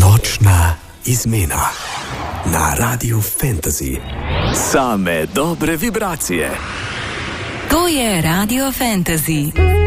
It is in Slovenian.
Nočna izmena na Radiu Fantasy. Same dobre vibracije. To je Radio Fantasy.